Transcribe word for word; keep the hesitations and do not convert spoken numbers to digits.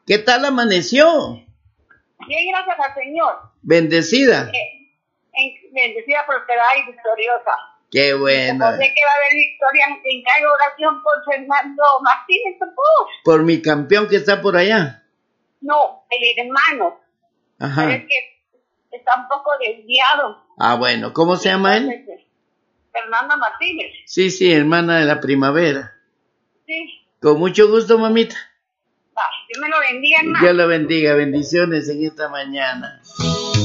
¿Qué tal amaneció? Bien, gracias al Señor. Bendecida. Eh, en- bendecida, prosperada y victoriosa. Qué Como bueno. sé que va a haber victoria, en cada oración por Fernando Martínez, ¿por favor? Por mi campeón que está por allá. No, el hermano. Pero Ajá. es que está un poco desviado. Ah, bueno. ¿Cómo se llama él? Entonces, Fernando Martínez. Sí, sí, hermana de la primavera. Sí. Con mucho gusto, mamita. Va, Dios me lo bendiga, hermano. Dios la bendiga. Bendiciones en esta mañana.